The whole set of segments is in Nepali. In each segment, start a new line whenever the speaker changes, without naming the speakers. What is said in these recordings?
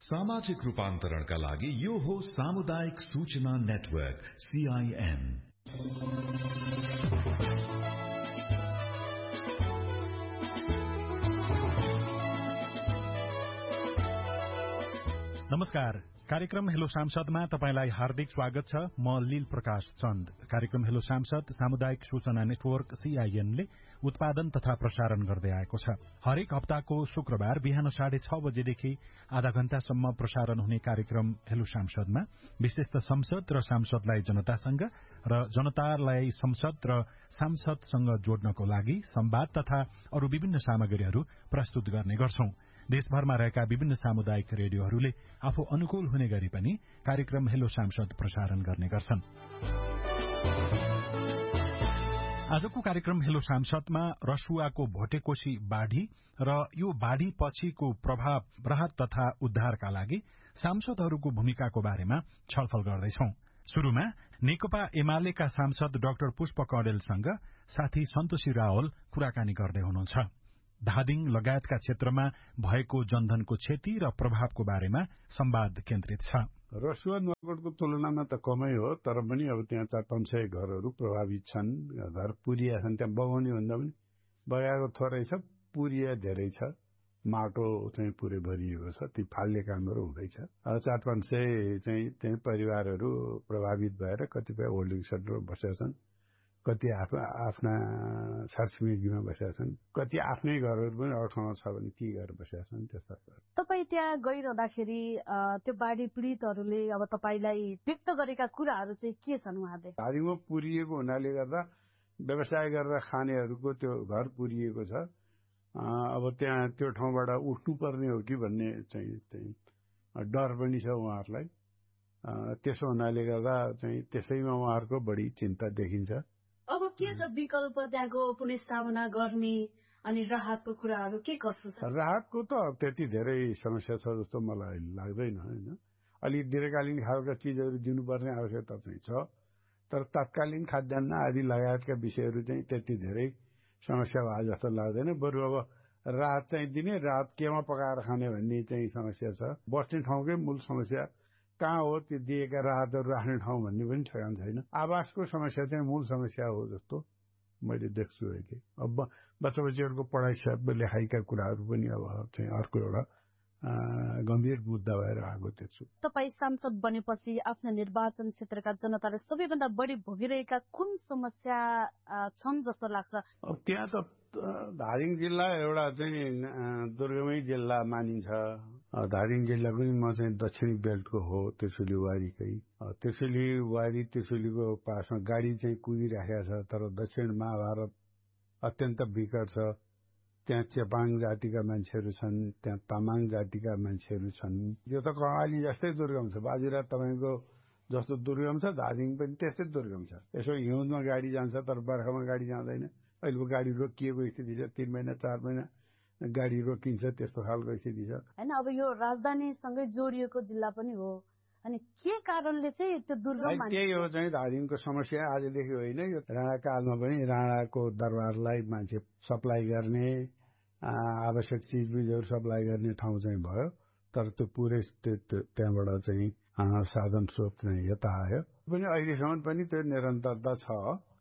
सामाजिक रूपान्तरणका लागि यो हो सामुदायिक सूचना नेटवर्क CIN।
नमस्कार। कार्यक्रम हेलो सांसदमा तपाईंलाई हार्दिक स्वागत छ। म लील प्रकाश चन्द। कार्यक्रम हेलो सांसद सामुदायिक सूचना नेटवर्क CIN ले उत्पादन तथा प्रसारण गर्दै आएको छ। हरेक हप्ताको शुक्रबार बिहान 6:30 बजेदेखि आधा घण्टासम्म प्रसारण हुने कार्यक्रम हेलो सांसदमा विशेषत संसद र सांसदलाई जनतासँग र जनतालाई संसद र सांसदसँग जोड्नको लागि संवाद तथा अरू विभिन्न सामग्रीहरू प्रस्तुत गर्ने गर्छौं। देशभरमा रहेका विभिन्न सामुदायिक रेडियोहरूले आफू अनुकूल हुने गरी पनि कार्यक्रम हेलो सांसद प्रसारण गर्ने गर्छन्। आजको कार्यक्रम हेलो सांसदमा रसुवाको भोटेकोशी बाढ़ी र यो बाढ़ी पछिको प्रभाव, राहत तथा उद्धारका लागि सांसदहरूको भूमिकाको बारेमा छलफल गर्दैछौं। शुरूमा नेकपा एमालेका सांसद डाक्टर पुष्प कँडेलसँग साथी सन्तोषी रावल कुराकानी गर्दै हुनुहुन्छ। धादिङ लगायतका क्षेत्रमा भएको जनधनको क्षति र प्रभावको बारेमा संवाद केन्द्रित छ।
रसुवा नगरको तुलनामा त कमै हो, तर पनि अब त्यहाँ 400-500 घरहरू प्रभावित छन्। घर पुरिया छन्। त्यहाँ बगाउने भन्दा पनि बगाएको थोरै छ, पुरिया धेरै छ। माटो चाहिँ पुरै भरिएको छ। ती फाल्ने कामहरू हुँदैछ। 400-500 चाहिँ त्यही परिवारहरू प्रभावित भएर कतिपय होल्डिङ सेन्टरमा बसेका छन्, कति आफ्ना छरछिमेकीमा बसेका छन्, कति आफ्नै घरहरू पनि अरू ठाउँमा छ भने ती घर बसेका छन्। त्यस्ता
तपाईँ त्यहाँ गइरहँदाखेरि त्यो बाढी पीडितहरूले अब तपाईँलाई व्यक्त गरेका कुराहरू चाहिँ के छन् उहाँले?
धादिङमा पुरिएको हुनाले गर्दा व्यवसाय गरेर खानेहरूको त्यो घर पुरिएको छ। अब त्यहाँ त्यो ठाउँबाट उठ्नुपर्ने हो कि भन्ने चाहिँ डर पनि छ उहाँहरूलाई। त्यसो हुनाले गर्दा चाहिँ त्यसैमा उहाँहरूको बढी चिन्ता देखिन्छ।
अब के छ विकल्प त्यहाँको पुनर्स्थापना गर्ने अनि राहतको कुराहरू के कस्तो छ?
राहतको त त्यति धेरै समस्या छ जस्तो मलाई लाग्दैन होइन। अलिक दीर्घकालीन खालका चिजहरू दिनुपर्ने आवश्यकता चाहिँ छ, तर तत्कालीन खाद्यान्न आदि लगायतका विषयहरू चाहिँ त्यति धेरै समस्या भए जस्तो लाग्दैन। बरु अब राहत चाहिँ दिने, राहत केमा पकाएर खाने भन्ने चाहिँ समस्या छ। बस्ने ठाउँकै मूल समस्या कहाँ हो, त्यो दिएका राहतहरू राख्ने ठाउँ भन्ने पनि ठेगान छैन। आवासको समस्या चाहिँ मूल समस्या हो जस्तो मैले देख्छु अहिले। अब बच्चा बच्चीहरूको पढाइ लेखाइका कुराहरू पनि अब चाहिँ अर्को एउटा गम्भीर मुद्दा भएर आएको देख्छु।
तपाईँ सांसद बनेपछि आफ्नो निर्वाचन क्षेत्रका जनताले सबैभन्दा बढी भोगिरहेका कुन समस्या छन् जस्तो लाग्छ?
अब त्यहाँ त धादिङ जिल्ला एउटा चाहिँ दुर्गमै जिल्ला मानिन्छ। धादिङ जिल्ला पनि म चाहिँ दक्षिणी बेल्टको हो, त्यसैले वारीकै। त्यसैले वारी त्यसैलेको पासमा गाडी चाहिँ कुदिराखेको छ, तर दक्षिण महाभारत अत्यन्त विकट छ। त्यहाँ चेपाङ जातिका मान्छेहरू छन्, त्यहाँ तामाङ जातिका मान्छेहरू छन्। यो त कर्णाली जस्तै दुर्गम छ। बाजुरा तपाईँको जस्तो दुर्गम छ, धादिङ पनि त्यस्तै दुर्गम छ। यसो हिउँदमा गाडी जान्छ, तर बर्खामा गाडी जाँदैन। अहिले गाडी रोकिएको स्थिति छ, 3 महिना 4 महिना गाडी रोकिन्छ, त्यस्तो खालको स्थिति छ
हैन। अब यो राजधानीसँगै जोडिएको जिल्ला पनि हो, अनि के कारणले चाहिँ त्यो दुर्गम?
त्यही हो चाहिँ धादिङको समस्या आजदेखि होइन। यो राणाकालमा पनि राणाको दरबारलाई मान्छे सप्लाई गर्ने, आवश्यक चिजबिजहरू सप्लाई गर्ने ठाउँ चाहिँ भयो, तर त्यो पुरै त्यहाँबाट चाहिँ साधन स्रोत चाहिँ यता आयो। पनि अहिलेसम्म पनि त्यो निरन्तरता छ।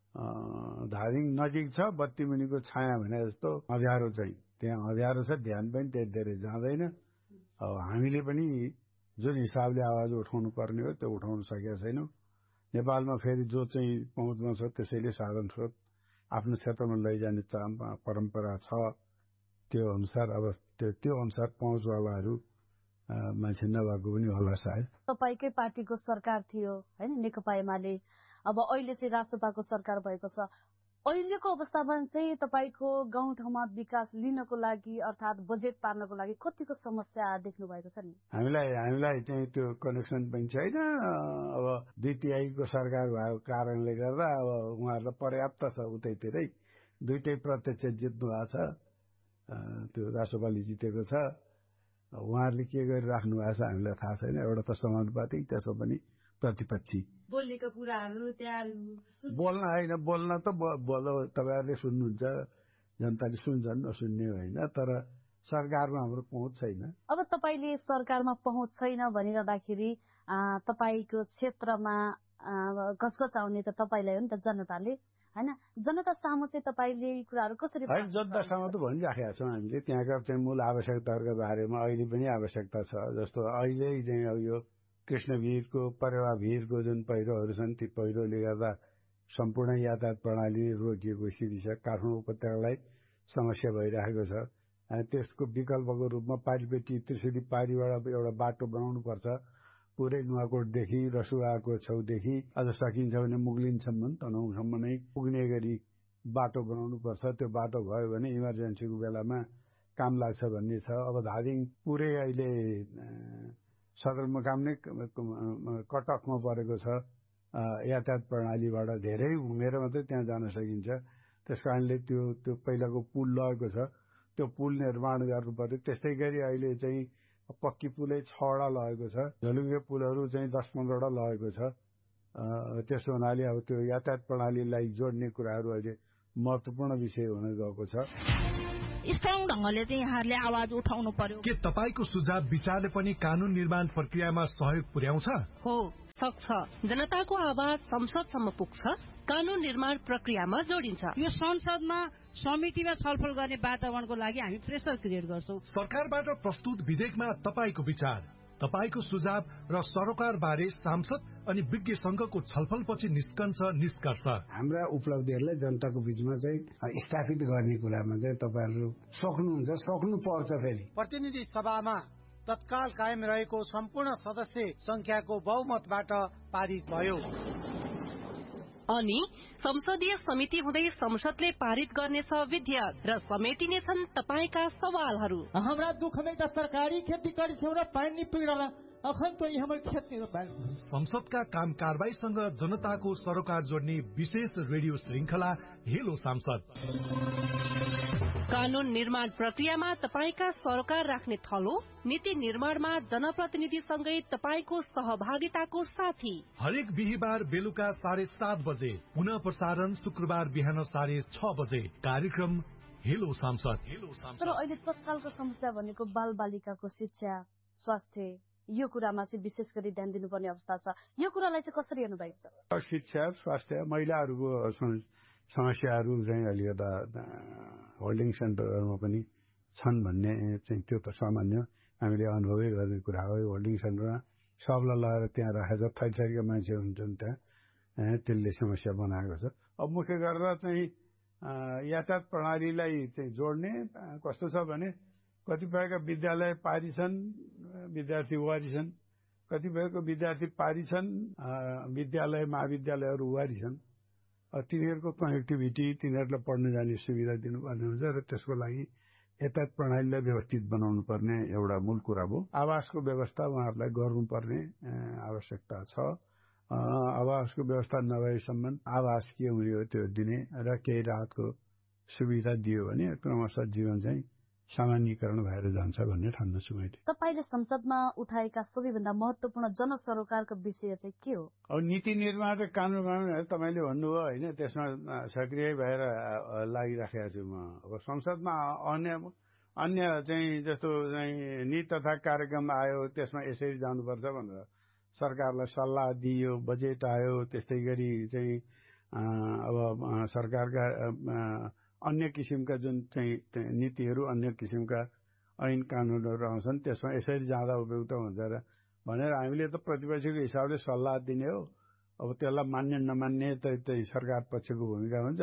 धादिङ नजिक छ, बत्ती मुनिको छाया भने जस्तो अँध्यारो चाहिँ त्यहाँ अँध्यारो छ, ध्यान पनि त्यति धेरै जाँदैन। अब हामीले पनि जुन हिसाबले आवाज उठाउनु पर्ने हो त्यो उठाउन सकेका छैनौँ। नेपालमा फेरि जो चाहिँ पहुँचमा छ त्यसैले साधन स्रोत आफ्नो क्षेत्रमा लैजाने परम्परा छ। त्यो अनुसार अब त्यो अनुसार पहुँचवालाहरू मान्छे नभएको पनि होला सायद।
तपाईँकै पार्टीको सरकार थियो हैन, नेकपा एमाले। अब अहिले चाहिँ राजसपाको सरकार भएको छ। अहिलेको अवस्थामा चाहिँ तपाईँको गाउँठाउँमा विकास लिनको लागि अर्थात् बजेट पार्नको लागि कतिको समस्या देख्नु भएको छ नि?
हामीलाई चाहिँ त्यो कनेक्सन पनि छैन। अब 2/3 सरकार भएको कारणले गर्दा अब उहाँहरूलाई पर्याप्त छ, उतैतिरै 2टै प्रत्यक्ष जित्नु भएको छ। त्यो राष्ट्रपालले जितेको छ। उहाँहरूले के गरिराख्नु भएको छ हामीलाई थाहा छैन। एउटा त समानुपातिक, त्यसमा पनि प्रतिपक्षी
बोलेको कुराहरू त्यहाँ
बोल्न होइन, बोल्न त तपाईँहरूले सुन्नुहुन्छ, जनताले सुन्छन्, नसुन्ने होइन। तर सरकारमा हाम्रो पहुँच छैन।
अब तपाईँले सरकारमा पहुँच छैन भनिरहँदाखेरि तपाईँको क्षेत्रमा गजगज आउने त तपाईँलाई हो नि त, जनताले होइन। जनता सामु चाहिँ तपाईँले कुराहरू कसरी
जनतासँग त भनिराखेका छौँ हामीले। त्यहाँका चाहिँ मूल आवश्यकताहरूका बारेमा अहिले पनि आवश्यकता छ। जस्तो अहिले चाहिँ अब यो कृष्णभिरको परेवाभिरको जुन पहिरोहरू छन्, ती पहिरोले गर्दा सम्पूर्ण यातायात प्रणाली रोकिएको स्थिति छ। काठमाडौँ उपत्यकालाई समस्या भइरहेको छ। त्यसको विकल्पको रूपमा पारीपेटी त्रिशुली पारीबाट एउटा बाटो बनाउनुपर्छ। पुरै नुवाकोटदेखि रसुवाको छेउदेखि अझ सकिन्छ भने मुगलिनसम्म तनहुँसम्म नै पुग्ने गरी बाटो बनाउनुपर्छ। त्यो बाटो भयो भने इमर्जेन्सीको बेलामा काम लाग्छ भन्ने छ। अब धादिङ पुरै अहिले सदरमुकाम नै कटकमा परेको छ। यातायात प्रणालीबाट धेरै घुमेर मात्रै त्यहाँ जान सकिन्छ। त्यस कारणले त्यो पहिलाको पुल लगेको छ, त्यो पुल निर्माण गर्नु पर्यो। त्यस्तै गरी अहिले चाहिँ पक्की पुलै 6वटा लगेको छ, झलुङ्गे पुलहरू चाहिँ 10-15वटा लगेको छ। त्यसो हुनाले अब त्यो यातायात प्रणालीलाई जोड्ने कुराहरू अहिले महत्त्वपूर्ण विषय हुन गएको छ।
स्ट्रङ ढंगले चाहिँ यहाँहरूले आवाज उठाउनु पर्यो।
के तपाईको सुझाव विचारले पनि कानून निर्माण प्रक्रियामा सहयोग पुर्याउँछ?
हो, सक्छ। जनताको आवाज संसदसम्म पुग्छ, कानून निर्माण प्रक्रियामा जोडिन्छ।
यो संसदमा समितिमा छलफल गर्ने वातावरणको लागि हामी प्रेसर क्रिएट गर्छौं।
सरकारबाट प्रस्तुत विधेयकमा तपाईको विचार, तपाईको सुझाव र सरोकार बारे सांसद अनि विज्ञ संघको छलफलपछि निस्कन्छ निष्कर्ष।
हाम्रा उपलब्धिहरूलाई जनताको बीचमा चाहिँ स्थापित गर्ने कुरामा चाहिँ तपाईहरु सक्नुहुन्छ, सक्नुपर्छ। फेरि
प्रतिनिधि सभामा तत्काल कायम रहेको सम्पूर्ण सदस्य संख्याको बहुमतबाट पारित भयो।
अनि संसदीय समिति हुँदै संसदले पारित गर्नेछ विधेयक र समेटिनेछन् तपाईका सवालहरू।
हाम्रा दुःखमै त सरकारी खेती गरिछौँ र पानी पिडला अखन पनि हाम्रो खेती
संसदका काम कारबाहीसँग जनताको सरोकार जोड्ने विशेष रेडियो श्रृंखला हेलो सांसद।
कानून निर्माण प्रक्रियामा तपाईका सरोकार राख्ने थलो, नीति निर्माणमा जनप्रतिनिधिसँगै तपाईको सहभागिताको साथी।
हरेक बिहीबार बेलुका 7:30 बजे, पुनः प्रसारण शुक्रबार बिहान 6:30 बजे। कार्यक्रम हेलो सांसद।
तर अहिले तत्कालको समस्या भनेको बाल बालिकाको शिक्षा, स्वास्थ्य, यो कुरामा चाहिँ विशेष गरी ध्यान दिनुपर्ने अवस्था छ। यो कुरालाई चाहिँ कसरी हेर्नु भएको छ?
शिक्षा, स्वास्थ्य, महिलाहरूको समस्याहरू चाहिँ अलिकता होल्डिङ सेन्टरहरूमा पनि छन् भन्ने चाहिँ त्यो त सामान्य हामीले अनुभवै गर्ने कुरा हो। होल्डिङ सेन्टरमा सबलाई लगाएर त्यहाँ राखेर थरी थरीका मान्छे हुन्छन् त्यहाँ, त्यसले समस्या बनाएको छ। अब मुख्य गरेर चाहिँ यातायात प्रणालीलाई चाहिँ जोड्ने कस्तो छ भने कतिपयका विद्यालय पारी छन्, विद्यार्थी वारी छन्, कतिपयको विद्यार्थी पारी छन्, विद्यालय महाविद्यालयहरू वारी छन्। तिनीहरूको कनेक्टिभिटी, तिनीहरूलाई पढ्न जाने सुविधा दिनुपर्ने हुन्छ र त्यसको लागि यातायात प्रणालीलाई व्यवस्थित बनाउनु पर्ने एउटा मूल कुरा हो। आवासको व्यवस्था उहाँहरूलाई गर्नुपर्ने आवश्यकता छ। आवासको व्यवस्था नभएसम्म आवास के हुने हो त्यो दिने र केही राहतको सुविधा दियो भने क्रमशः जीवन चाहिँ सामान्यीकरण भएर जान्छ भन्ने ठान्दछु मैले।
तपाईले संसदमा उठाएका सबैभन्दा महत्त्वपूर्ण जनसरोकारको विषय चाहिँ के हो?
अब नीति निर्माण र कानून बनाउन तपाईले भन्नुभयो होइन, त्यसमा सक्रिय भएर लागिराखेको छु म। अब संसदमा अन्य चाहिँ जस्तो चाहिँ नीति तथा कार्यक्रम आयो, त्यसमा यसरी जानुपर्छ भनेर सरकारलाई सल्लाह दियो, बजेट आयो, त्यस्तै गरी चाहिँ अब सरकारका अन्य किसिमका जुन चाहिँ नीतिहरू, अन्य किसिमका ऐन कानूनहरू आउँछन्, त्यसमा यसरी जाँदा उपयुक्त हुन्छ र भनेर हामीले त प्रतिपक्षको हिसाबले सल्लाह दिने हो। अब त्यसलाई मान्ने नमान्ने त सरकार पक्षको भूमिका हुन्छ।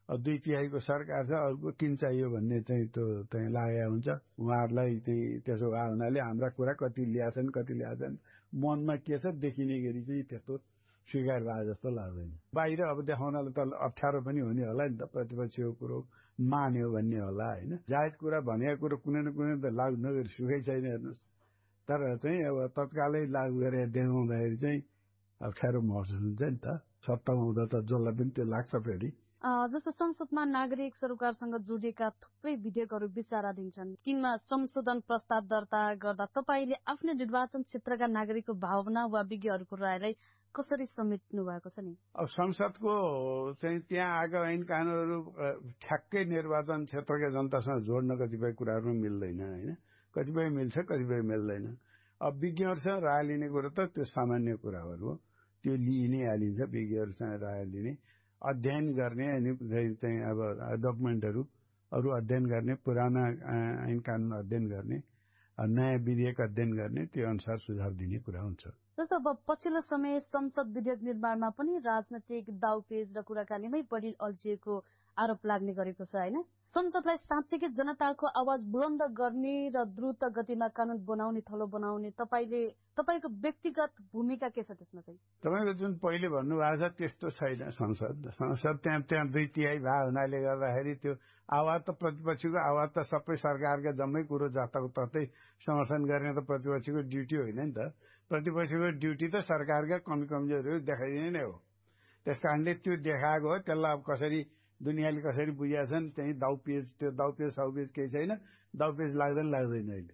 2/3 सरकार छ, अर्को किन चाहियो भन्ने चाहिँ त्यो चाहिँ लागेको हुन्छ। उहाँहरूलाई चाहिँ त्यसो भए हुनाले हाम्रा कुरा कति ल्याछन् कति ल्याछन् मनमा के छ देखिने गरी चाहिँ त्यस्तो स्वीकार भए जस्तो लाग्दैन। बाहिर अब देखाउनलाई त अप्ठ्यारो पनि हुने होला नि त, प्रतिपक्षको कुरो मान्यो भन्ने होला होइन। जायज कुरा भनेको कुरो कुनै न कुनै त लागू नगरी सुखै छैन हेर्नुहोस्। तर चाहिँ अब तत्कालै लागू गरेर देखाउँदाखेरि चाहिँ अप्ठ्यारो महसुस हुन्छ नि त। सत्तामा हुँदा त जसलाई पनि त्यो लाग्छ फेरि
जस्तो संसदमा नागरिक सरकारसँग जोडिएका थुप्रै विधेयकहरू विचाराधीन छन्, तिनमा संशोधन प्रस्ताव दर्ता गर्दा तपाईँले आफ्नो निर्वाचन क्षेत्रका नागरिकको भावना वा विज्ञहरूको रायलाई कसरी समेट्नु भएको छ नि?
अब संसदको चाहिँ त्यहाँ आएको ऐन कानूनहरू ठ्याक्कै निर्वाचन क्षेत्रका जनतासँग जोड्न कतिपय कुराहरू मिल्दैन होइन, कतिपय मिल्छ कतिपय मिल्दैन। अब विज्ञहरूसँग राय लिने कुरो त त्यो सामान्य कुराहरू हो, त्यो लिइ नै हालिन्छ। विज्ञहरूसँग राय लिने, अध्ययन गर्ने अनि चाहिँ अब डकुमेन्टहरू अरू अध्ययन गर्ने, पुराना ऐन कानून अध्ययन गर्ने, नयाँ विधेयक अध्ययन गर्ने, त्यो अनुसार सुझाव दिने कुरा हुन्छ।
जस्तो अब पछिल्लो समय संसद विधेयक निर्माणमा पनि राजनैतिक दाउपेच र कुराकानीमै बढी अल्झिएको आरोप लाग्ने गरेको छ होइन? संसदलाई साँच्चैकै जनताको आवाज बुलन्द गर्ने र द्रुत गतिमा कानून बनाउने थलो बनाउने तपाईँको व्यक्तिगत भूमिका के छ त्यसमा चाहिँ?
तपाईँको जुन पहिले भन्नुभएको छ त्यस्तो छैन। संसद त्यहाँ 2/3 भए हुनाले गर्दाखेरि त्यो आवाज त प्रतिपक्षीको आवाज त सबै सरकारका जम्मै कुरो जताको ततै समर्थन गर्ने त प्रतिपक्षीको ड्युटी होइन नि त। प्रतिपक्षीको ड्युटी त सरकारका कमी कमजोरीहरू देखाइदिने नै हो। त्यस कारणले त्यो देखाएको हो, त्यसलाई अब कसरी दुनियाँले कसरी बुझाएछन् चाहिँ दाउपेच, त्यो दाउपेच साउपेच केही छैन, दाउपेच लाग्दैन अहिले।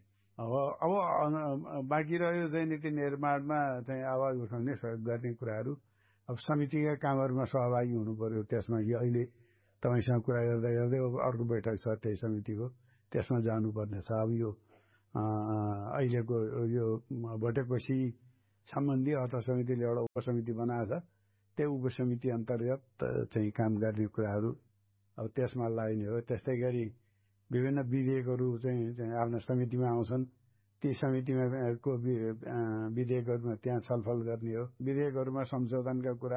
अब बाँकी रह्यो चाहिँ नीति निर्माणमा चाहिँ आवाज उठाउने सहयोग गर्ने कुराहरू। अब समितिका कामहरूमा सहभागी हुनु पर्यो। त्यसमा अहिले तपाईँसँग कुरा गर्दै गर्दै अर्को बैठक छ त्यही समितिको, त्यसमा जानुपर्ने छ। अब यो अहिलेको यो भोटेकोशी सम्बन्धी अर्थ समितिले एउटा उपसमिति बनाएको छ, त्यो उपसमिति अन्तर्गत चाहिँ काम गर्ने कुराहरू अब त्यसमा लाग्ने हो। त्यस्तै गरी विभिन्न विधेयकहरू चाहिँ आफ्नो समितिमा आउँछन्, ती समितिमा को विधेयकहरूमा त्यहाँ छलफल गर्ने हो। विधेयकहरूमा संशोधनका कुरा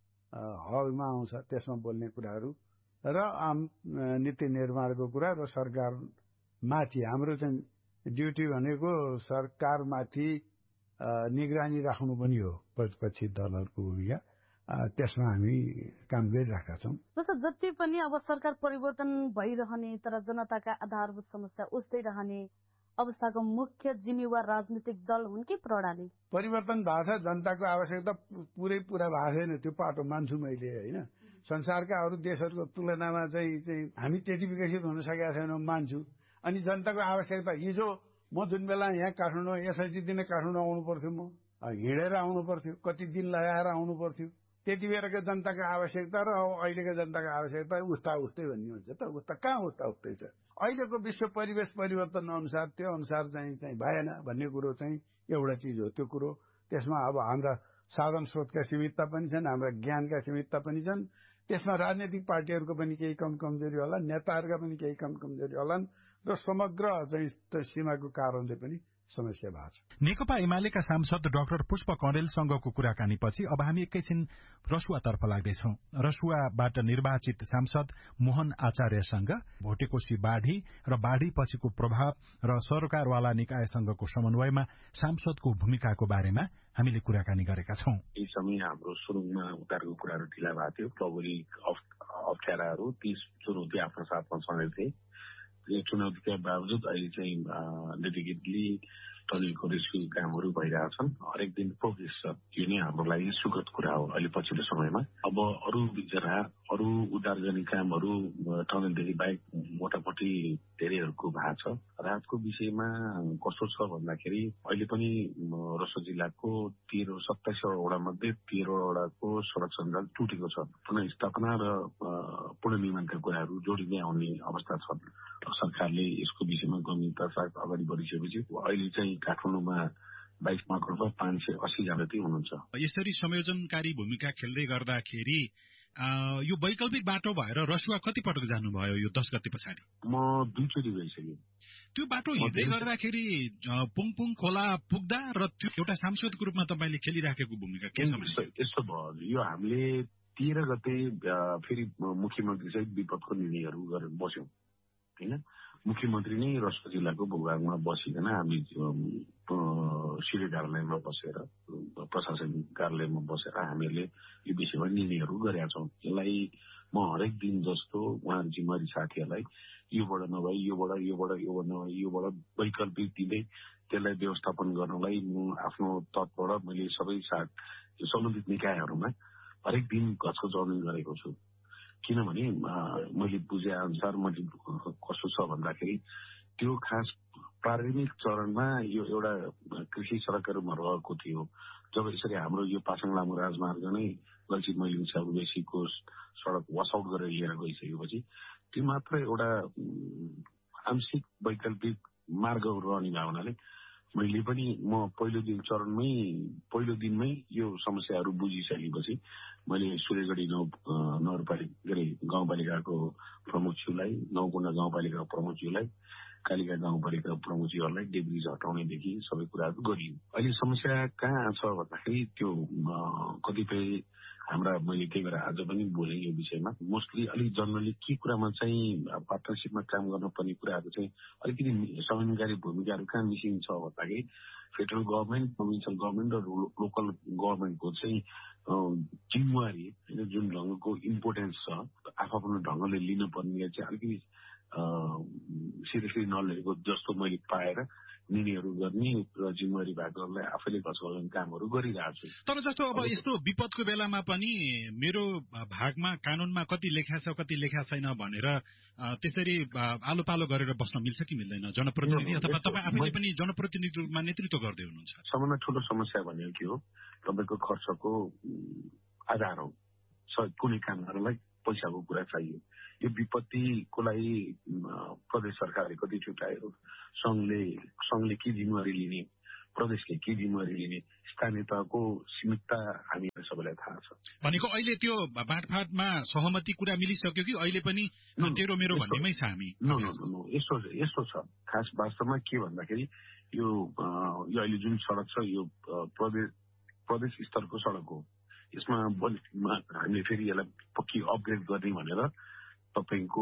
हलमा आउँछ, त्यसमा बोल्ने कुराहरू र आम नीति निर्माणको कुरा र सरकारमाथि हाम्रो चाहिँ ड्युटी भनेको सरकारमाथि निगरानी राख्नु पनि हो। प्रतिपक्षी दलहरूको भूमिका त्यसमा हामी काम गरिरहेका छौँ।
जस्तो जति पनि अब सरकार परिवर्तन भइरहने तर जनताका आधारभूत समस्या उस्तै रहने अवस्थाको मुख्य जिम्मेवार राजनीतिक दल हुन् कि प्रणाली?
परिवर्तन भएको छ, जनताको आवश्यकता पुरै पूरा भएको छैन, त्यो पाटो मान्छु मैले होइन। संसारका अरू देशहरूको तुलनामा चाहिँ हामी त्यति विकसित हुन सकेका छैनौँ मान्छु। अनि जनताको आवश्यकता, हिजो म जुन बेला यहाँ काठमाडौँ एसएलसी दिन काठमाडौँ आउनु पर्थ्यो, म हिँडेर आउनु पर्थ्यो, कति दिन लगाएर आउनु पर्थ्यो। त्यति बेलाको जनताको आवश्यकता र अहिलेको जनताको आवश्यकता उस्तै भन्ने हुन्छ त। उस्ता कहाँ उस्तै छ? अहिलेको विश्व परिवेश परिवर्तन अनुसार त्यो अनुसार चाहिँ भएन भन्ने कुरो चाहिँ एउटा चिज हो। त्यो कुरो त्यसमा अब हाम्रा साधन स्रोतका सीमितता पनि छन्, हाम्रा ज्ञानका सीमितता पनि छन्, त्यसमा राजनैतिक पार्टीहरूको पनि केही कमजोरी होला, नेताहरूका पनि केही कमजोरी होलान् र समग्र चाहिँ सीमाको कारणले पनि समस्या भएको छ।
नेकपा एमालेका सांसद डाक्टर पुष्प कँडेलसँगको कुराकानीपछि अब हामी एकैछिन रसुवातर्फ लाग्दैछौं। रसुवाबाट निर्वाचित सांसद मोहन आचार्यसँग भोटेकोशी बाढ़ी र बाढ़ी पछिको प्रभाव र सरकारवाला निकायसँगको समन्वयमा सांसदको भूमिकाको बारेमा हामीले कुराकानी गरेका छौं।
यी समय हाम्रो सुरुङमा उतारको कुराहरू ढिला भएको थियो। भौगोलिक अप्ठ्याराहरू ती चुनौती आफ्नो साथमा सँगै थिए। यो चुनौतीका बावजुद अहिले चाहिँ डेडिकेटली टनेलको रेस्क्यु कामहरू भइरहेछन्। हरेक दिन प्रोग्रेस छ। यो नै हाम्रो लागि सुखद कुरा हो अहिले पछिल्लो समयमा। अब अरू जरा अरू उद्धार गर्ने कामहरू टनेलदेखि बाहेक मोटामोटी धेरैहरूको भएको छ। राहतको विषयमा कस्तो छ भन्दाखेरि अहिले पनि रसो जिल्लाको 27 वडा मध्ये 13 वडाको सड़क सञ्जाल टुटेको छ। पुनर्स्थापना र पुनर्निर्माणका कुराहरू जोडिँदै आउने अवस्था छ। सरकारले यसको विषयमा गम्भीरता साथ अगाडि बढिसकेपछि अहिले चाहिँ काठमाडौँमा 22 मार्चमा 580 जना चाहिँ हुनुहुन्छ।
यसरी संयोजनकारी भूमिका खेल्दै गर्दाखेरि यो वैकल्पिक बाटो भएर रसुवा कति पटक जानुभयो यो 10 गते पछाडि?
म 2 चोटि गइसकेँ।
त्यो बाटो हिँड्दै गर्दाखेरि पुङपुङ खोला पुग्दा र त्यो एउटा सांसदको रूपमा तपाईँले खेलिराखेको भूमिका के छ?
यस्तो भयो, यो हामीले 13 गते फेरि मुख्यमन्त्री सहित विपदको निर्णयहरू गरेर बस्यौं हैन। मुख्यमन्त्री नै रसुवा जिल्लाको भूभागमा बसिकन हामी सिडी कार्यालयमा बसेर प्रशासनिक कार्यालयमा बसेर हामीले यो विषयमा निर्णयहरू गरेका छौँ। यसलाई म हरेक दिन जस्तो उहाँहरू जिम्मेवारी साथीहरूलाई योबाट नभए योबाट वैकल्पिक दिँदै त्यसलाई व्यवस्थापन गर्नलाई म आफ्नो तर्फबाट मैले सबै साथ सम्बन्धित निकायहरूमा हरेक दिन घचको जमिन गरेको छु। किनभने मैले बुझे अनुसार मैले कस्तो छ भन्दाखेरि त्यो खास प्रारम्भिक चरणमा यो एउटा कृषि सडकहरूमा रहेको थियो। जब यसरी हाम्रो यो पासाङ लामो राजमार्ग नै गल्छी मैलिङ बेसीको सडक वासआउट गरेर लिएर गइसकेपछि त्यो मात्र एउटा आंशिक वैकल्पिक मार्गहरू रहने भावनाले मैले पनि म पहिलो दिनमै यो समस्याहरू बुझिसकेपछि मैले सूर्यगढी नगरपालिका गाउँपालिकाको प्रमुखज्यूलाई, नौकुण्डा गाउँपालिकाको प्रमुखज्यूलाई, कालिका गाउँपालिकाको प्रमुखज्यूहरूलाई डेब्रिज हटाउनेदेखि सबै कुराहरू गरियो। अहिले समस्या कहाँ छ भन्दाखेरि त्यो कतिपय हाम्रा मैले त्यही भएर आज पनि बोलेँ यो विषयमा। मोस्टली अलिक जनरली के कुरामा चाहिँ पार्टनरसिपमा काम गर्नुपर्ने कुराहरू चाहिँ अलिकति समन्वयकारी भूमिकाहरू कहाँ मिसिङ छ भन्दाखेरि फेडरल गभर्मेन्ट, प्रोभिन्सियल गभर्मेन्ट र लोकल गभर्मेन्टको चाहिँ जिम्मेवारी जुन ढङ्गको इम्पोर्टेन्स छ आफ्नो ढङ्गले लिनुपर्ने चाहिँ अलिकति सिरियसली नलिएको जस्तो मैले पाएर निर्णयहरू गर्ने र जिम्मेवारी भागहरूलाई आफैले घचघलाउने कामहरू गरिरहेको छु।
तर जस्तो अब यस्तो विपदको बेलामा पनि मेरो भागमा कानूनमा कति लेखा छ कति लेखा छैन भनेर त्यसरी आलो पालो गरेर बस्न मिल्छ कि मिल्दैन? जनप्रतिनिधि अथवा तपाईँ आफैले पनि जनप्रतिनिधिको रूपमा नेतृत्व गर्दै हुनुहुन्छ।
सबभन्दा ठुलो समस्या भनेको के हो? तपाईँको खर्चको आधार हो। कुनै कामहरूलाई पैसाको कुरा चाहियो। यो विपत्तिको लागि प्रदेश सरकारले कति छुट्यायो, संघले के जिम्मेवारी लिने, प्रदेशले के जिम्मेवारी लिने, स्थानीय तहको सीमितता हामीलाई सबैलाई थाहा छ।
भनेको अहिले त्यो बाँडफाँडमा सहमति कुरा मिलिसक्यो कि अहिले पनि तेरो मेरो भन्नेमै छ हामी?
यस्तो छ। खास वास्तवमा के भन्दाखेरि यो अहिले जुन सडक छ यो प्रदेश स्तरको सडक हो। यसमा हामीले फेरि यसलाई पक्की अपग्रेड गर्ने भनेर तपाईँको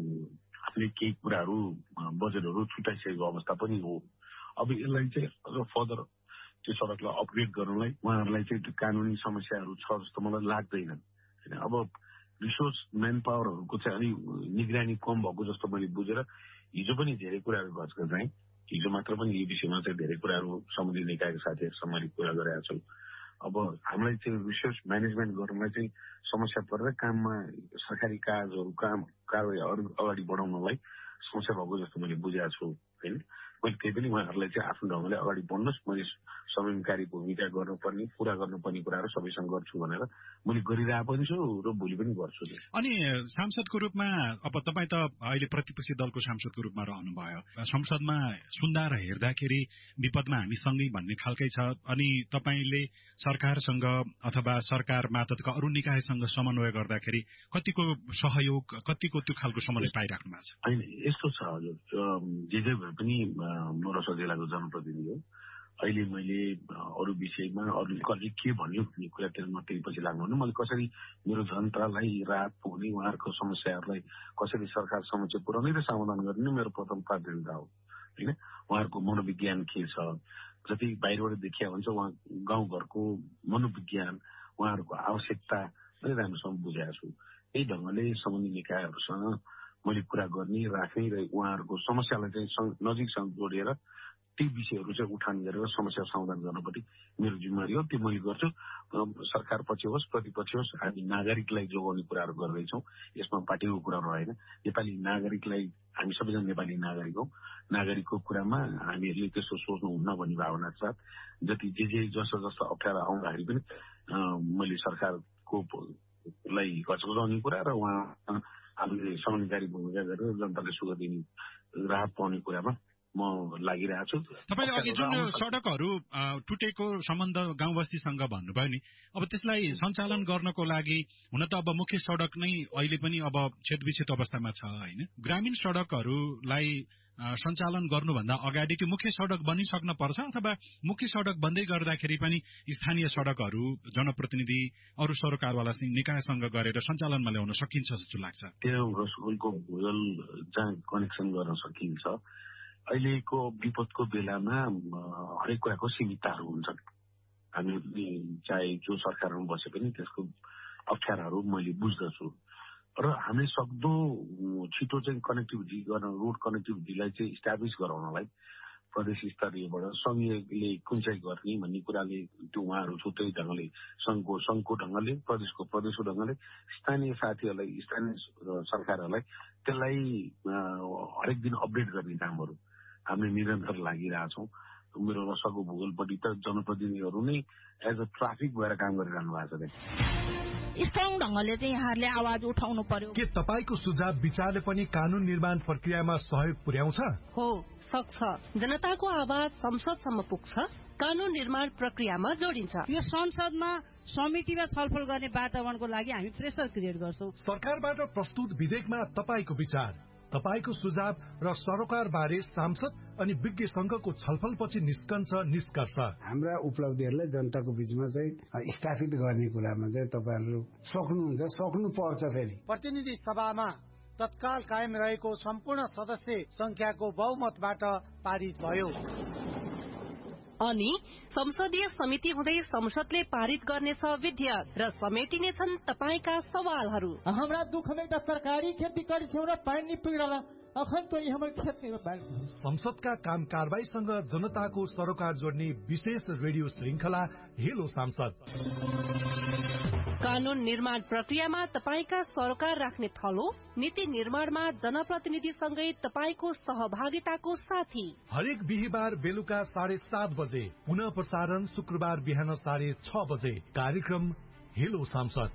हामीले केही कुराहरू बजेटहरू छुट्याइसकेको अवस्था पनि हो। अब यसलाई चाहिँ अझ फर्दर त्यो सडकलाई अपग्रेड गर्नलाई उहाँहरूलाई चाहिँ त्यो कानुनी समस्याहरू छ जस्तो मलाई लाग्दैन। अब रिसोर्स म्यान पावरहरूको चाहिँ अलिक निगरानी कम भएको जस्तो मैले बुझेर हिजो पनि धेरै कुराहरू गजगजाएँ। हिजो मात्र पनि यो विषयमा चाहिँ धेरै कुराहरू सम्बन्धित निकायका साथीहरूसँग मैले कुरा गरेका छु। अब हामीलाई चाहिँ रिसोर्स म्यानेजमेन्ट गर्नलाई चाहिँ समस्या परेर काममा सरकारी कारवाहीहरू अगाडि बढाउनलाई समस्या भएको जस्तो मैले बुझेको छु होइन। मैले त्यही पनि उहाँहरूलाई चाहिँ आफ्नो ढङ्गले अगाडि बढ्नुहोस्, मैले समन्वयकारी भूमिका गर्नुपर्ने पूरा गर्नुपर्ने कुराहरू सबैसँग गर्छु भनेर मैले गरिरहेको पनि छु र भोलि पनि गर्छु।
अनि सांसदको रूपमा अब तपाईँ त अहिले प्रतिपक्षी दलको सांसदको रूपमा रहनुभयो। संसदमा सुन्दा र हेर्दाखेरि विपदमा हामी सँगै भन्ने खालकै छ। अनि तपाईँले सरकारसँग अथवा सरकार मातहतका अरू निकायसँग समन्वय गर्दाखेरि कतिको सहयोग, कतिको त्यो खालको समन्वय पाइराख्नु भएको छ?
होइन, यस्तो छ हजुर, जे भए पनि म रसुवा जिल्लाको जनप्रतिनिधि हो। अहिले मैले अरू विषयमा अरूले कसले के भन्यो भन्ने कुरातिर मात्रै पछि लाग्नु, मैले कसरी मेरो जनतालाई राहत पुग्ने, उहाँहरूको समस्याहरूलाई कसरी सरकार समक्ष पुर्याउने र समाधान गर्ने मेरो प्रथम प्राथमिकता हो होइन। उहाँहरूको मनोविज्ञान के छ, जति बाहिरबाट देखिया हुन्छ उहाँ गाउँघरको मनोविज्ञान, उहाँहरूको आवश्यकता मैले राम्रोसँग बुझाएको छु। यही ढङ्गले सम्बन्धित निकायहरूसँग मैले कुरा गर्ने, राख्ने र उहाँहरूको समस्यालाई चाहिँ नजिकसँग जोडेर ती विषयहरू चाहिँ उठान गरेर समस्या समाधान गर्नुपर्ने मेरो जिम्मेवारी हो। त्यो मैले गर्छु। सरकार पक्ष होस् प्रतिपक्ष होस्, हामी नागरिकलाई जोगाउने कुराहरू गर्दैछौँ। यसमा पार्टीको कुरा रहेन। नेपाली नागरिकलाई, हामी सबैजना नेपाली नागरिक हौ। नागरिकको कुरामा हामीहरूले त्यस्तो सोच्नुहुन्न भन्ने भावना साथ जति जस्तो अप्ठ्यारो आउँदाखेरि पनि मैले सरकारको लाई घचघचाउने कुरा र उहाँ हामीले समन्वयकारी भूमिका गरेर जनताले सुख दिने, राहत पाउने कुरामा म लागिरहेको छु।
तपाईँले अघि जुन सडकहरू टुटेको सम्बन्ध गाउँ बस्तीसँग भन्नुभयो नि, अब त्यसलाई सञ्चालन गर्नको लागि हुन त अब मुख्य सडक नै अहिले पनि अब क्षतविक्षत अवस्थामा छ होइन। ग्रामीण सडकहरूलाई सञ्चालन गर्नुभन्दा अगाडि त्यो मुख्य सडक बनिसक्न पर्छ अथवा मुख्य सडक बन्दै गर्दाखेरि पनि स्थानीय सडकहरू जनप्रतिनिधि अरू सरकारवाला निकायसँग गरेर सञ्चालनमा ल्याउन सकिन्छ जस्तो लाग्छ?
त्यो रसुलको भुजल जहाँ कनेक्सन गर्न सकिन्छ। अहिलेको विपदको बेलामा हरेक कुराको सीमितताहरू हुन्छन्। हामी चाहे जो सरकारमा बसे पनि त्यसको अप्ठ्याराहरू मैले बुझ्दछु र हामीले सक्दो छिटो चाहिँ कनेक्टिभिटी गर्न, रोड कनेक्टिभिटीलाई चाहिँ इस्टाब्लिस गराउनलाई प्रदेश स्तरीयबाट संघीयले कुन चाहिँ गर्ने भन्ने कुराले त्यो उहाँहरू छुट्टै ढङ्गले संघको ढङ्गले प्रदेशको ढङ्गले स्थानीय साथीहरूलाई स्थानीय सरकारहरूलाई त्यसलाई हरेक दिन अपडेट गर्ने कामहरू हामीले निरन्तर लागिरहेछौँ। मेरो रसको भूगोलपट्टि त जनप्रतिनिधिहरू नै एज अ ट्राफिक भएर काम गरिरहनु भएको छ।
स्ट्रङ ढङ्गले चाहिँ यहाँहरूले आवाज उठाउनु पर्यो।
के तपाईको सुझाव विचारले पनि कानून निर्माण प्रक्रियामा सहयोग पुर्याउँछ?
हो, सक्छ। जनताको आवाज संसदसम्म पुग्छ, कानून निर्माण प्रक्रियामा जोडिन्छ।
यो संसदमा समितिमा छलफल गर्ने वातावरणको लागि हामी प्रेसर क्रिएट गर्छौं।
सरकारबाट प्रस्तुत विधेयकमा तपाईको विचार, तपाईको सुझाव र सरोकार बारे सांसद अनि विज्ञ संघको छलफलपछि निस्कन्छ निष्कर्ष।
हाम्रा उपलब्धिहरूलाई जनताको बीचमा चाहिँ स्थापित गर्ने कुरामा चाहिँ तपाईहरु सक्नुहुन्छ, सक्नु पर्छ। फेरि
प्रतिनिधि सभामा तत्काल कायम रहेको सम्पूर्ण सदस्य संख्याको बहुमतबाट पारित भयो।
अनि संसदीय समिति हुँदै संसदले पारित गर्नेछ विधेयक र समेटिनेछन् तपाईका सवालहरू।
हाम्रा दुःखमा त सरकारी खेती गरिछौँ र पानी पुग्दैन, अखन त हाम्रो खेतमा बाढ।
संसदका काम कारबाहीसँग जनताको सरोकार जोड्ने विशेष रेडियो श्रृंखला हेलो सांसद।
कानून निर्माण प्रक्रियामा तपाईका सरकार राख्ने थलो, नीति निर्माणमा जनप्रतिनिधिसँगै तपाईको सहभागिताको साथी।
हरेक बिहीबार बेलुका 7:30 बजे, पुनः प्रसारण शुक्रबार बिहान 6:30 बजे। कार्यक्रम हेलो सांसद।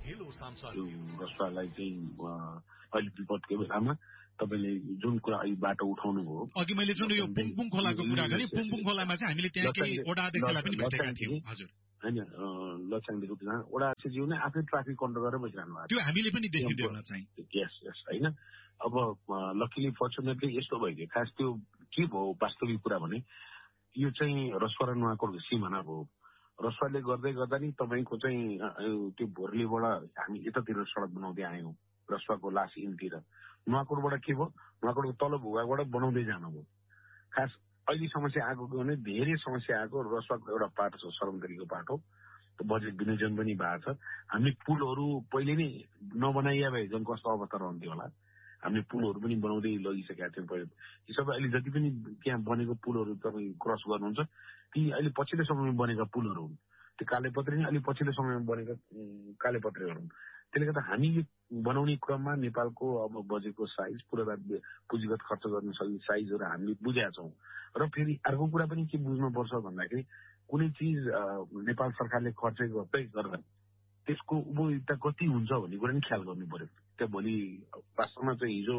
रसुवालाई चाहिँ अहिले विपदको बेलामा तपाईले जुन कुरा अहिले बाटो उठाउनु भयो,
अघि मैले जुन यो पुङपुङ खोलाको कुरा गरेँ, पुङपुङ खोलामा चाहिँ हामीले त्यहाँ केही वडा अध्यक्षलाई पनि भेटेका थियौँ। हजुर,
हैन लक्षाङदेखि त्यहाँ वडा अध्यक्षज्यू नै आफै ट्राफिक कन्ट्रोल गरेर बसिरहनु भएको,
त्यो हामीले पनि देखिदिउन चाहिँ।
यस हैन। अब लकीली फर्चुनेटली यस्तो भयो, खास त्यो के भयो वास्तविक कुरा भने यो चाहिँ रसुवा र नुवाकोटको सिमाना भयो। रसुवाले गर्दै गर्दा नि तपाईको चाहिँ त्यो भोरलीबाट हामी यतातिर सडक बनाउँदै आयौँ, रसुवाको लास्ट इनतिर। नुवाकोटबाट के भयो, नुवाकोटको तल्लो भूभागबाट बनाउँदै जानुभयो। खास अहिले समस्या आएको भने धेरै समस्या आएको रसुवाको एउटा पाटो छ, सरमगढीको पाटो, बजेट विनियोजन पनि भएको छ। हामीले पुलहरू पहिले नै नबनाइया भए झन् कस्तो अवस्था रहन्थ्यो होला। हामीले पुलहरू पनि बनाउँदै लगिसकेका थियौँ पहिले। यी सबै अहिले जति पनि त्यहाँ बनेको पुलहरू तपाईँ क्रस गर्नुहुन्छ, ती अहिले पछिल्लो समयमा बनेका पुलहरू हुन्। त्यो कालेपत्री नै अलि पछिल्लो समयमा बनेका कालेपत्रीहरू हुन्। त्यसले गर्दा हामी यो बनाउने क्रममा नेपालको अब बजेटको साइज, पुँजीगत खर्च गर्न सक्ने साइजहरू हामीले बुझेका छौँ। र फेरि अर्को कुरा पनि के बुझ्नुपर्छ भन्दाखेरि कुनै चिज नेपाल सरकारले खर्च गर्दै गर्दा त्यसको उपयोगिता कति हुन्छ भन्ने कुरा नि ख्याल गर्नु पर्यो। त्यो भोलि वास्तवमा चाहिँ हिजो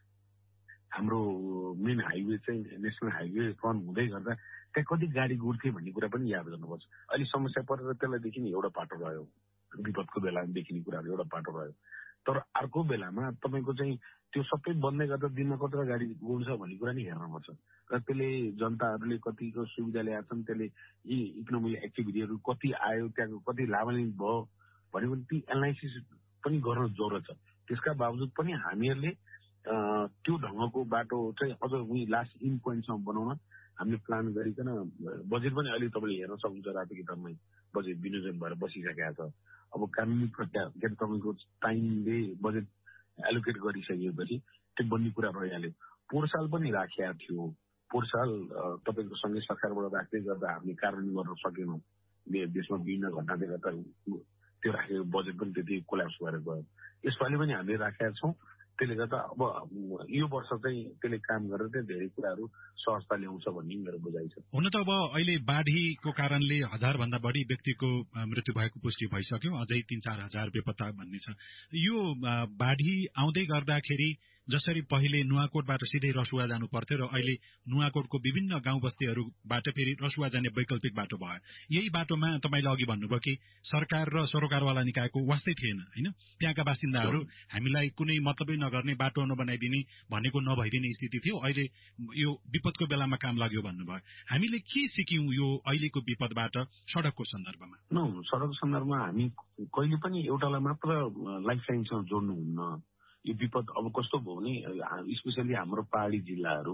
हाम्रो मेन हाइवे चाहिँ नेसनल हाइवे रन हुँदै गर्दा त्यहाँ कति गाडी गुड्थे भन्ने कुरा पनि याद गर्नुपर्छ। अहिले समस्या परेर त्यसलाई देखिने एउटा पाटो रह्यो, विपदको बेलामा देखिने कुराहरू एउटा पाटो रह्यो। तर अर्को बेलामा तपाईँको चाहिँ त्यो सबै बन्दै गर्दा दिनमा कतिवटा गाडी गुड्छ भन्ने कुरा नि हेर्नुपर्छ। र त्यसले जनताहरूले कतिको सुविधा ल्याएका छन्, त्यसले यी इकोनोमिक एक्टिभिटीहरू कति आयो, त्यहाँको कति लाभान्वित भयो भनेको ती एनालाइसिस पनि गर्न जरुरत छ। त्यसका बावजुद पनि हामीहरूले त्यो ढङ्गको बाटो चाहिँ अझ उही लास्ट इन पोइन्टसम्म बनाउन हामीले प्लान गरिकन बजेट पनि अहिले तपाईँले हेर्न सक्नुहुन्छ, रातो किताबमै बजेट विनियोजन भएर बसिसकेका छ। अब कानुनी प्रक्रिया के तपाईँको टाइमले बजेट एलोकेट गरिसकेपछि त्यो बन्ने कुरा रहिहाल्यो। पोहोर साल पनि राखिएको थियो, पोहोर साल तपाईँको सँगै सरकारबाट राख्दै गर्दा हामीले कार्यान्वयन गर्न सकेनौँ। देशमा विभिन्न घटनाले गर्दा त्यो राखेको बजेट पनि त्यति कोल्याप्स भएर गयो। यसपालि पनि हामीले राखेका छौँ। त्यसले गर्दा अब यो वर्ष चाहिँ त्यसले काम गरेर चाहिँ धेरै कुराहरू सहजता ल्याउँछ भन्ने मेरो बुझाइ छ।
हुन त अब अहिले बाढीको कारणले 1000 भन्दा बढी व्यक्तिको मृत्यु भएको पुष्टि भइसक्यो, अझै 3-4 हजार बेपत्ता भन्ने छ। यो बाढी आउँदै गर्दाखेरि जसरी पहिले नुवाकोटबाट सिधै रसुवा जानु पर्थ्यो र अहिले नुवाकोटको विभिन्न गाउँ बस्तीहरूबाट फेरि रसुवा जाने वैकल्पिक बाटो भयो। यही बाटोमा तपाईँले अघि भन्नुभयो कि सरकार र सरोकारवाला निकायको वास्तै थिएन, होइन? त्यहाँका बासिन्दाहरू हामीलाई कुनै मतलबै नगर्ने, बाटो नबनाइदिने भनेको नभइदिने स्थिति थियो। अहिले यो विपदको बेलामा काम लाग्यो भन्नुभयो। हामीले के सिक्यौँ यो अहिलेको विपदबाट सडकको सन्दर्भमा?
सडकको सन्दर्भमा हामी कहिले पनि एउटालाई मात्र लाइफ लाइनसँग जोड्नुहुन्न। यो विपद अब कस्तो भयो भने स्पेसली हाम्रो पहाडी जिल्लाहरू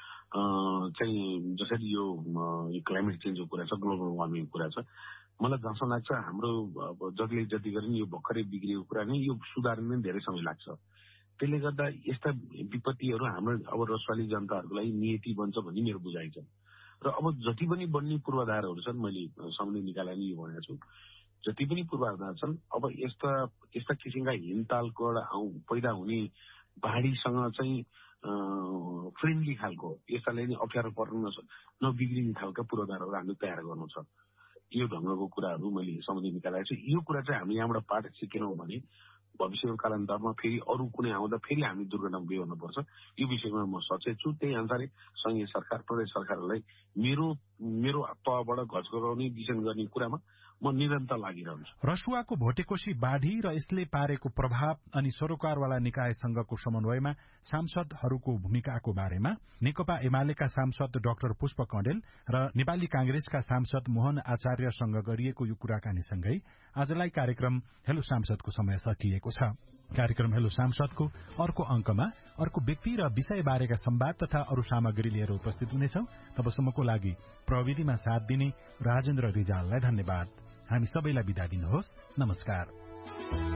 चाहिँ जसरी यो क्लाइमेट चेन्जको कुरा छ, ग्लोबल वार्मिङको कुरा छ, मलाई जहाँसम्म लाग्छ हाम्रो जतिले जति गरे नि यो भर्खरै बिग्रेको कुरा नै यो सुधार्न नै धेरै समय लाग्छ। त्यसले गर्दा यस्ता विपत्तिहरू हाम्रो अब रसवाली जनताहरूको लागि नियति बन्छ भन्ने मेरो बुझाइ छ। र अब जति पनि बन्ने पूर्वाधारहरू छन्, मैले सम्झ निकालेर यो भनेको छु, जति पनि पूर्वाधार छन् अब यस्ता किसिमका हिमतालको पैदा हुने पहाडीसँग चाहिँ फ्रेन्डली खालको यस्ताले नै अप्ठ्यारो पर्न नबिग्रिने खालका पूर्वाधारहरू हामीले तयार गर्नु छ। यो ढङ्गको कुराहरू मैले सम्झ निकालेको छु। यो कुरा चाहिँ हामी यहाँबाट पाठ सिकेनौँ भने भविष्यको कालान्तरमा फेरि अरू कुनै आउँदा फेरि हामी दुर्घटनामा बेहोर्नुपर्छ। यो विषयमा म सचेत छु। त्यही अनुसारै संघीय सरकार, प्रदेश सरकारहरूलाई मेरो तहबाट घचघचाउने विषय गर्ने कुरामा म निरन्तर लागिरहन्छु।
रसुवाको भोटेकोशी बाढ़ी र यसले पारेको प्रभाव अनि सरोकारवाला निकायसँगको समन्वयमा सांसदहरूको भूमिकाको बारेमा नेकपा एमालेका सांसद डाक्टर पुष्प कँडेल र नेपाली कांग्रेसका सांसद मोहन आचार्यसँग गरिएको यो कुराकानीसँगै आजलाई कार्यक्रम हेलो सांसदको समय सकिएको छ। कार्यक्रम हेलो सांसदको अर्को अंकमा अर्को व्यक्ति र विषय बारेका संवाद तथा अरू सामग्री लिएर उपस्थित हुनेछौं। तबसम्मको लागि प्रविधिमा साथ दिने राजेन्द्र रिजाललाई धन्यवाद। हामी सबैलाई बिदा दिनुहोस्। नमस्कार।